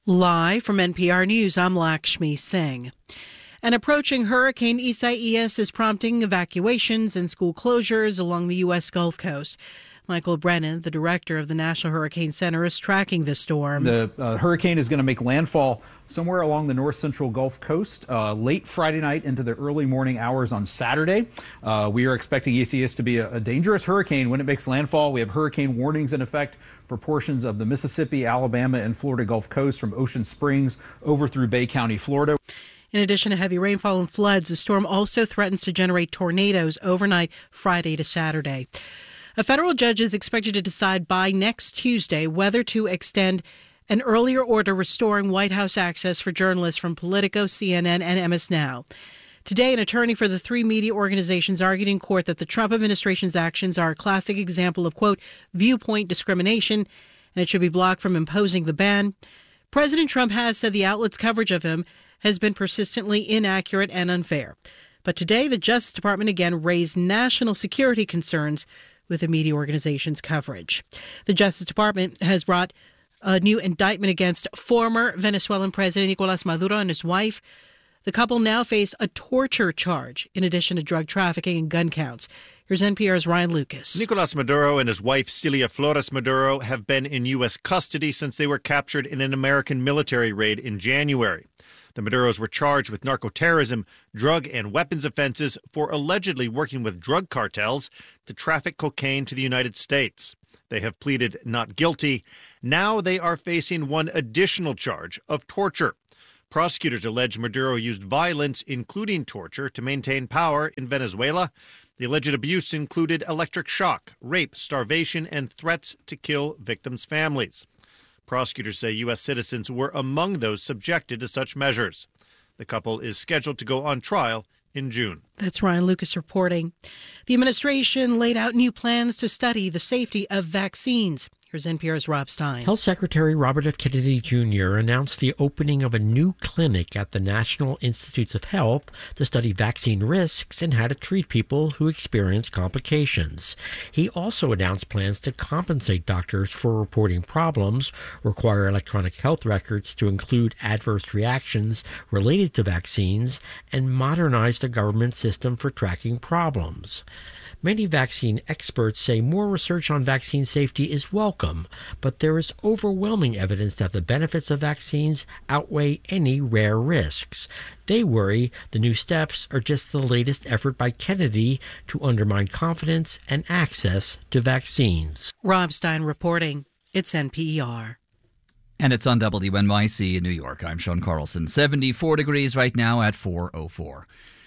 Live from NPR News, I'm Lakshmi Singh. An approaching Hurricane Isaias is prompting evacuations and school closures along the U.S. Gulf Coast. Michael Brennan, the director of the National Hurricane Center, is tracking the storm. The hurricane is going to make landfall somewhere along the north central Gulf Coast late Friday night into the early morning hours on Saturday. We are expecting Isaias to be a dangerous hurricane when it makes landfall. We have hurricane warnings in effect for portions of the Mississippi, Alabama, and Florida Gulf Coast from Ocean Springs over through Bay County, Florida. In addition to heavy rainfall and floods, the storm also threatens to generate tornadoes overnight Friday to Saturday. A federal judge is expected to decide by next Tuesday whether to extend an earlier order restoring White House access for journalists from Politico, CNN, and MS Now. Today, an attorney for the three media organizations argued in court that the Trump administration's actions are a classic example of, quote, viewpoint discrimination, and it should be blocked from imposing the ban. President Trump has said the outlet's coverage of him has been persistently inaccurate and unfair. But today, the Justice Department again raised national security concerns with the media organization's coverage. The Justice Department has brought a new indictment against former Venezuelan President Nicolás Maduro and his wife. The couple now face a torture charge in addition to drug trafficking and gun counts. Here's NPR's Ryan Lucas. Nicolás Maduro and his wife, Celia Flores Maduro, have been in U.S. custody since they were captured in an American military raid in January. The Maduros were charged with narcoterrorism, drug and weapons offenses for allegedly working with drug cartels to traffic cocaine to the United States. They have pleaded not guilty. Now they are facing one additional charge of torture. Prosecutors allege Maduro used violence, including torture, to maintain power in Venezuela. The alleged abuse included electric shock, rape, starvation, and threats to kill victims' families. Prosecutors say U.S. citizens were among those subjected to such measures. The couple is scheduled to go on trial in June. That's Ryan Lucas reporting. The administration laid out new plans to study the safety of vaccines. Here's NPR's Rob Stein. Health Secretary Robert F. Kennedy Jr. announced the opening of a new clinic at the National Institutes of Health to study vaccine risks and how to treat people who experience complications. He also announced plans to compensate doctors for reporting problems, require electronic health records to include adverse reactions related to vaccines, and modernize the government system for tracking problems. Many vaccine experts say more research on vaccine safety is welcome, but there is overwhelming evidence that the benefits of vaccines outweigh any rare risks. They worry the new steps are just the latest effort by Kennedy to undermine confidence and access to vaccines. Rob Stein reporting. It's NPR. And it's on WNYC in New York. I'm Sean Carlson. 74 degrees right now at 4:04.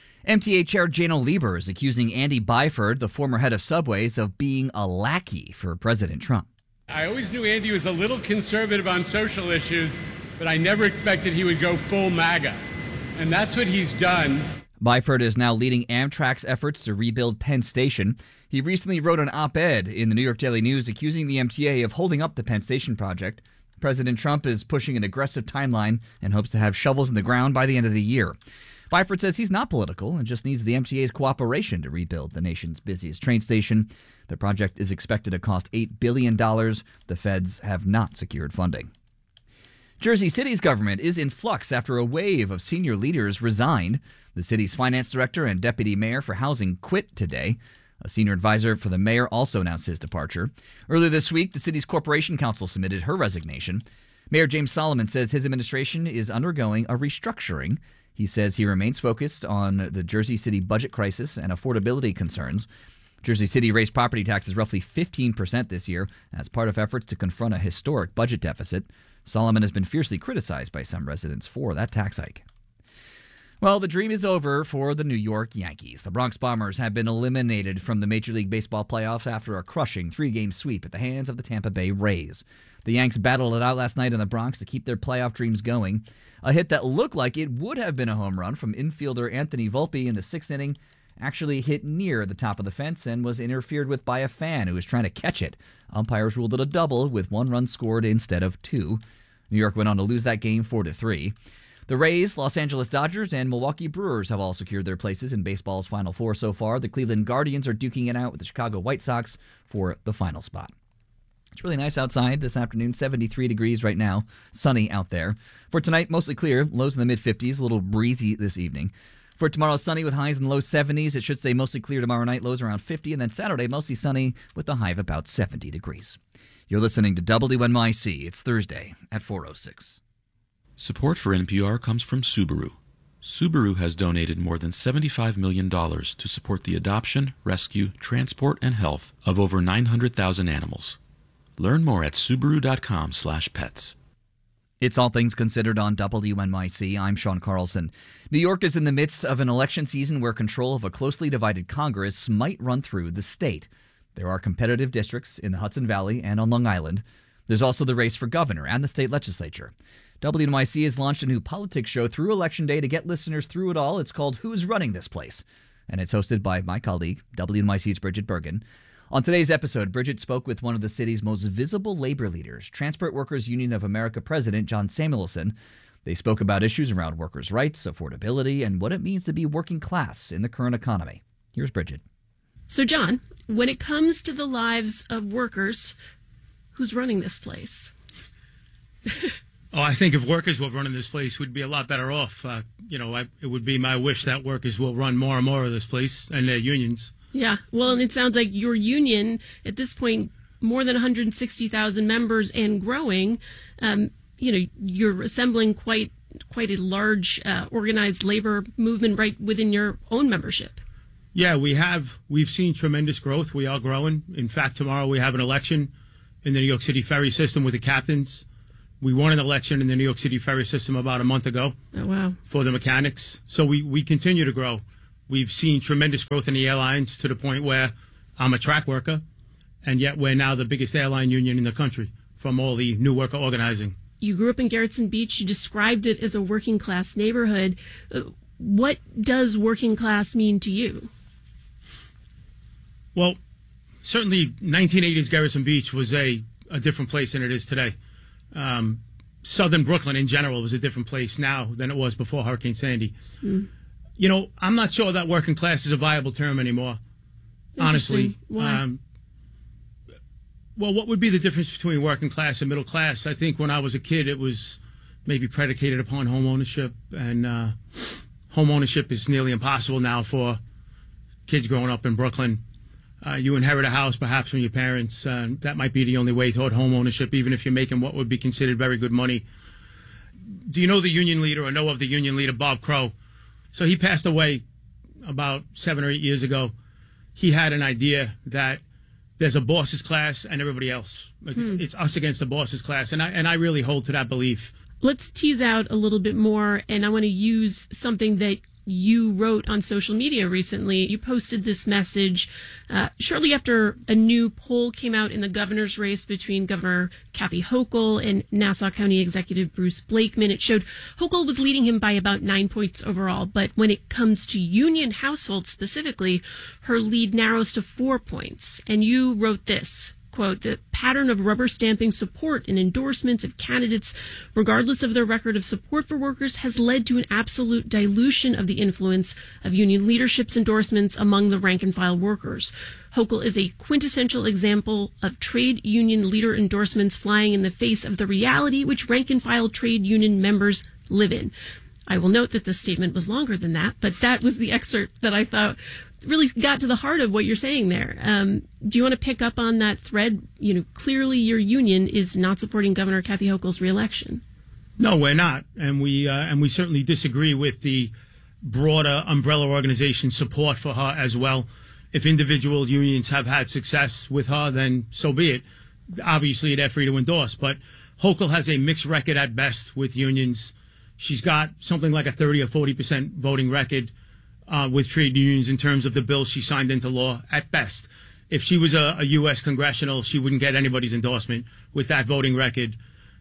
MTA Chair Janel Lieber is accusing Andy Byford, the former head of Subways, of being a lackey for President Trump. I always knew Andy was a little conservative on social issues, but I never expected he would go full MAGA. And that's what he's done. Byford is now leading Amtrak's efforts to rebuild Penn Station. He recently wrote an op-ed in the New York Daily News accusing the MTA of holding up the Penn Station project. President Trump is pushing an aggressive timeline and hopes to have shovels in the ground by the end of the year. Byford says he's not political and just needs the MTA's cooperation to rebuild the nation's busiest train station. The project is expected to cost $8 billion. The feds have not secured funding. Jersey City's government is in flux after a wave of senior leaders resigned. The city's finance director and deputy mayor for housing quit today. A senior advisor for the mayor also announced his departure. Earlier this week, the city's corporation council submitted her resignation. Mayor James Solomon says his administration is undergoing a restructuring. He says he remains focused on the Jersey City budget crisis and affordability concerns. Jersey City raised property taxes roughly 15% this year as part of efforts to confront a historic budget deficit. Solomon has been fiercely criticized by some residents for that tax hike. Well, the dream is over for the New York Yankees. The Bronx Bombers have been eliminated from the Major League Baseball playoffs after a crushing 3-game sweep at the hands of the Tampa Bay Rays. The Yanks battled it out last night in the Bronx to keep their playoff dreams going. A hit that looked like it would have been a home run from infielder Anthony Volpe in the 6th inning actually hit near the top of the fence and was interfered with by a fan who was trying to catch it. Umpires ruled it a double with 1 run scored instead of 2. New York went on to lose that game 4-3. The Rays, Los Angeles Dodgers, and Milwaukee Brewers have all secured their places in baseball's Final Four so far. The Cleveland Guardians are duking it out with the Chicago White Sox for the final spot. It's really nice outside this afternoon, 73 degrees right now, sunny out there. For tonight, mostly clear, lows in the mid-50s, a little breezy this evening. For tomorrow, sunny with highs in the low 70s. It should stay mostly clear tomorrow night, lows around 50. And then Saturday, mostly sunny with a high of about 70 degrees. You're listening to WNYC. It's Thursday at 4:06. Support for NPR comes from Subaru. Subaru has donated more than $75 million to support the adoption, rescue, transport, and health of over 900,000 animals. Learn more at Subaru.com/pets. It's All Things Considered on WNYC. I'm Sean Carlson. New York is in the midst of an election season where control of a closely divided Congress might run through the state. There are competitive districts in the Hudson Valley and on Long Island. There's also the race for governor and the state legislature. WNYC has launched a new politics show through Election Day to get listeners through it all. It's called Who's Running This Place? And it's hosted by my colleague, WNYC's Bridget Bergen. On today's episode, Bridget spoke with one of the city's most visible labor leaders, Transport Workers Union of America President John Samuelson. They spoke about issues around workers' rights, affordability, and what it means to be working class in the current economy. Here's Bridget. So, John, when it comes to the lives of workers, who's running this place? I think if workers were running this place, we'd be a lot better off. It would be my wish that workers will run more and more of this place and their unions. Yeah, well, and it sounds like your union, at this point, more than 160,000 members and growing. You're assembling quite a large organized labor movement right within your own membership. Yeah, we've seen tremendous growth. We are growing. In fact, tomorrow we have an election in the New York City ferry system with the captains. We won an election in the New York City ferry system about a month ago. Oh, wow. For the mechanics. So we continue to grow. We've seen tremendous growth in the airlines to the point where I'm a track worker, and yet we're now the biggest airline union in the country from all the new worker organizing. You grew up in Gerritsen Beach. You described it as a working class neighborhood. What does working class mean to you? Well, certainly 1980s Gerritsen Beach was a different place than it is today. Southern Brooklyn in general was a different place now than it was before Hurricane Sandy. Mm. I'm not sure that working class is a viable term anymore, honestly. Why? Well, what would be the difference between working class and middle class? I think when I was a kid, it was maybe predicated upon home ownership, and home ownership is nearly impossible now for kids growing up in Brooklyn. You inherit a house perhaps from your parents. That might be the only way toward home ownership, even if you're making what would be considered very good money. Do you know the union leader or know of the union leader, Bob Crow? So he passed away about 7 or 8 years ago. He had an idea that there's a boss's class and everybody else. It's us against the boss's class. And I really hold to that belief. Let's tease out a little bit more, and I want to use something that you wrote on social media recently. You posted this message shortly after a new poll came out in the governor's race between Governor Kathy Hochul and Nassau County Executive Bruce Blakeman. It showed Hochul was leading him by about 9 points overall, but when it comes to union households specifically, her lead narrows to 4 points. And you wrote this, quote, "The pattern of rubber stamping support and endorsements of candidates, regardless of their record of support for workers, has led to an absolute dilution of the influence of union leadership's endorsements among the rank-and-file workers. Hochul is a quintessential example of trade union leader endorsements flying in the face of the reality which rank-and-file trade union members live in." I will note that this statement was longer than that, but that was the excerpt that I thought really got to the heart of what you're saying there. Do you want to pick up on that thread? Clearly your union is not supporting Governor Kathy Hochul's reelection. No, we're not. And we certainly disagree with the broader umbrella organization support for her as well. If individual unions have had success with her, then so be it. Obviously, they're free to endorse. But Hochul has a mixed record at best with unions. She's got something like a 30 or 40% voting record with trade unions in terms of the bills she signed into law at best. If she was a U.S. congressional, she wouldn't get anybody's endorsement with that voting record.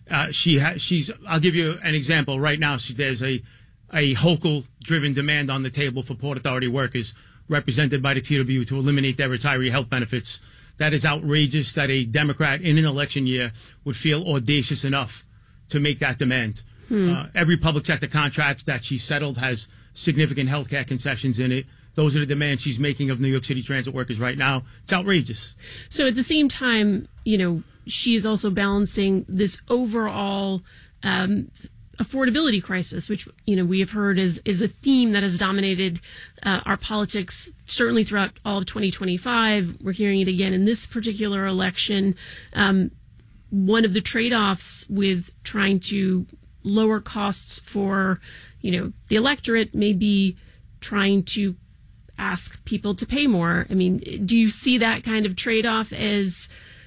I'll give you an example. Right now, there's a Hochul-driven demand on the table for Port Authority workers represented by the TWU to eliminate their retiree health benefits. That is outrageous that a Democrat in an election year would feel audacious enough to make that demand. Every public sector contract that she settled has significant health care concessions in it. Those are the demands she's making of New York City transit workers right now. It's outrageous. So at the same time, she is also balancing this overall affordability crisis, which we have heard is a theme that has dominated our politics certainly throughout all of 2025. We're hearing it again in this particular election. One of the trade-offs with trying to lower costs for the electorate may be trying to ask people to pay more. I mean, do you see that kind of trade-off as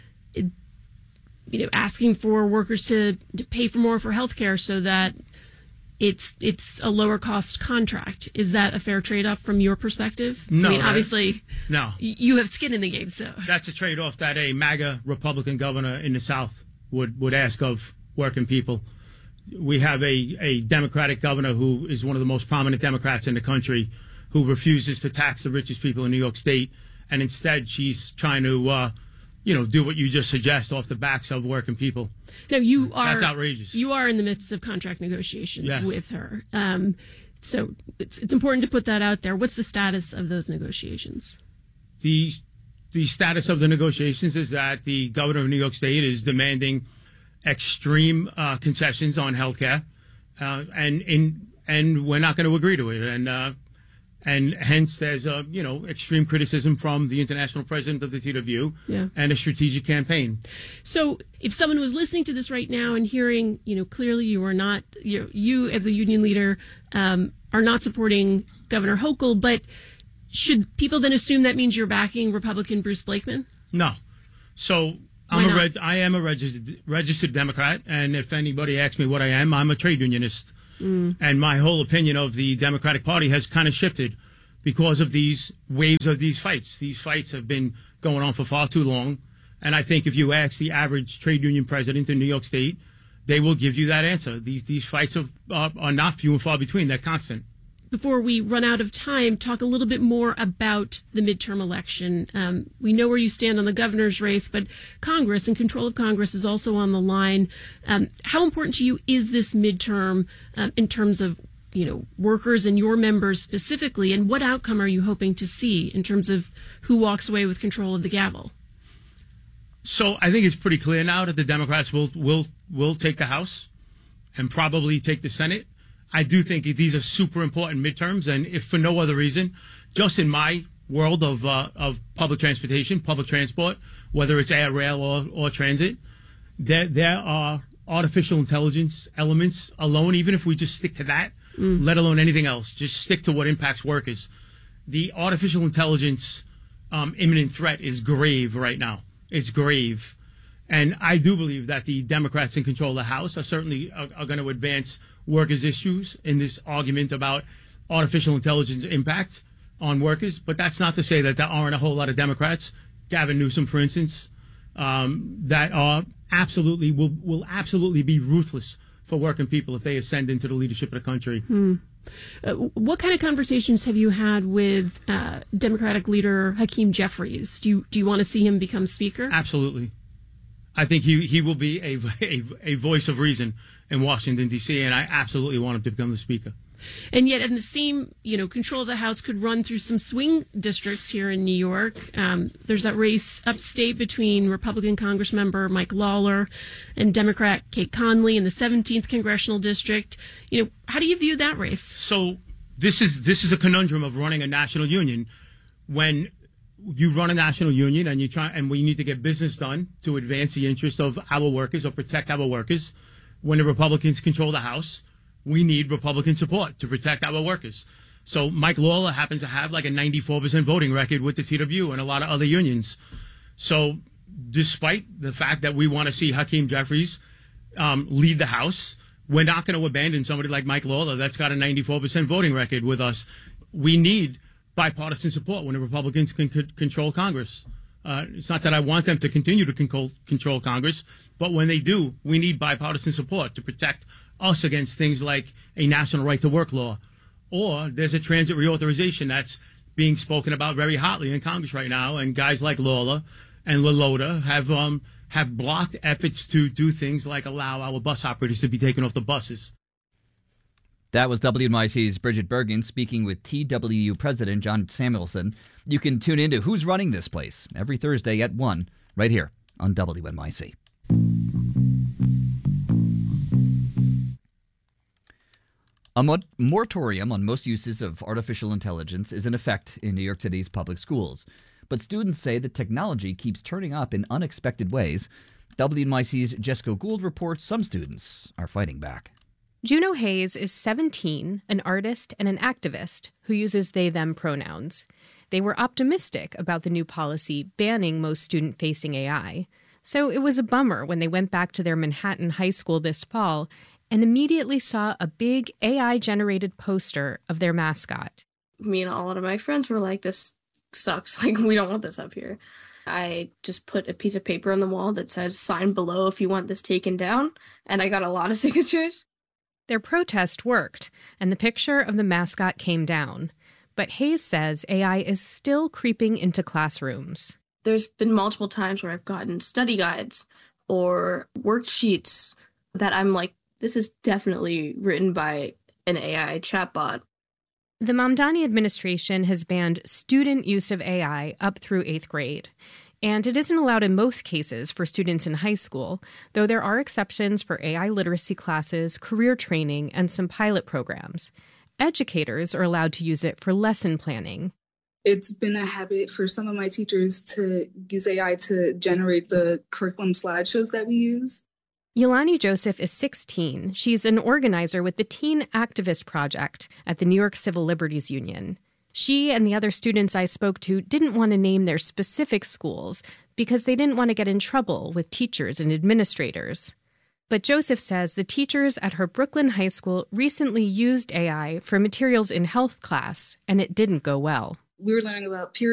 asking for workers to pay for more for healthcare so that it's a lower cost contract? Is that a fair trade-off from your perspective? No. I mean, obviously, no. You have skin in the game, so. That's a trade-off that a MAGA Republican governor in the South would ask of working people. We have a Democratic governor who is one of the most prominent Democrats in the country who refuses to tax the richest people in New York State, and instead she's trying to do what you just suggest off the backs of working people. No, that's outrageous. You are in the midst of contract negotiations yes. with her. So it's important to put that out there. What's the status of those negotiations? The status of the negotiations is that the governor of New York State is demanding extreme concessions on health care, and we're not going to agree to it. And hence, there's extreme criticism from the international president of the TWU and a strategic campaign. So, if someone was listening to this right now and hearing, clearly you are not, you as a union leader are not supporting Governor Hochul, but should people then assume that means you're backing Republican Bruce Blakeman? No. So I am a registered Democrat, and if anybody asks me what I am, I'm a trade unionist. And my whole opinion of the Democratic Party has kind of shifted because of these waves of these fights. These fights have been going on for far too long. And I think if you ask the average trade union president in New York State, they will give you that answer. These fights are not few and far between. They're constant. Before we run out of time, talk a little bit more about the midterm election. We know where you stand on the governor's race, but Congress and control of Congress is also on the line. How important to you is this midterm in terms of workers and your members specifically, and what outcome are you hoping to see in terms of who walks away with control of the gavel? So I think it's pretty clear now that the Democrats will take the House and probably take the Senate. I do think these are super important midterms, and if for no other reason, just in my world of public transportation, public transport, whether it's air, rail, or transit, there are artificial intelligence elements alone, even if we just stick to that, let alone anything else, just stick to what impacts workers. The artificial intelligence imminent threat is grave right now. It's grave. And I do believe that the Democrats in control of the House are certainly going to advance workers' issues in this argument about artificial intelligence impact on workers. But that's not to say that there aren't a whole lot of Democrats, Gavin Newsom, for instance, that are will absolutely be ruthless for working people if they ascend into the leadership of the country. What kind of conversations have you had with Democratic leader Hakeem Jeffries? Do you want to see him become Speaker? Absolutely. I think he will be a voice of reason in Washington, D.C., and I absolutely want him to become the Speaker. And yet, in the same, control of the House could run through some swing districts here in New York. There's that race upstate between Republican Congressmember Mike Lawler and Democrat Kate Conley in the 17th Congressional District. How do you view that race? So this is a conundrum of running a national union. When you run a national union and we need to get business done to advance the interest of our workers or protect our workers, when the Republicans control the House, we need Republican support to protect our workers. So Mike Lawler happens to have like a 94% voting record with the TWU and a lot of other unions. So despite the fact that we want to see Hakeem Jeffries lead the House, we're not going to abandon somebody like Mike Lawler that's got a 94% voting record with us. We need bipartisan support when the Republicans can control Congress. It's not that I want them to continue to control Congress, but when they do, we need bipartisan support to protect us against things like a national right to work law. Or there's a transit reauthorization that's being spoken about very hotly in Congress right now, and guys like Lawler and LaLota have blocked efforts to do things like allow our bus operators to be taken off the buses. That was WNYC's Bridget Bergen speaking with TWU President John Samuelson. You can tune in to Who's Running This Place every Thursday at 1 right here on WNYC. A moratorium on most uses of artificial intelligence is in effect in New York City's public schools. But students say the technology keeps turning up in unexpected ways. WNYC's Jessica Gould reports some students are fighting back. Juno Hayes is 17, an artist and an activist who uses they-them pronouns. They were optimistic about the new policy banning most student-facing AI. So it was a bummer when they went back to their Manhattan high school this fall and immediately saw a big AI-generated poster of their mascot. Me and a lot of my friends were like, this sucks. Like, we don't want this up here. I just put a piece of paper on the wall that said, sign below if you want this taken down. And I got a lot of signatures. Their protest worked, and the picture of the mascot came down. But Hayes says AI is still creeping into classrooms. There's been multiple times where I've gotten study guides or worksheets that I'm like, this is definitely written by an AI chatbot. The Mamdani administration has banned student use of AI up through 8th grade. And it isn't allowed in most cases for students in high school, though there are exceptions for AI literacy classes, career training, and some pilot programs. Educators are allowed to use it for lesson planning. It's been a habit for some of my teachers to use AI to generate the curriculum slideshows that we use. Yolani Joseph is 16. She's an organizer with the Teen Activist Project at the New York Civil Liberties Union. She and the other students I spoke to didn't want to name their specific schools because they didn't want to get in trouble with teachers and administrators. But Joseph says the teachers at her Brooklyn high school recently used AI for materials in health class, and it didn't go well. We were learning about peer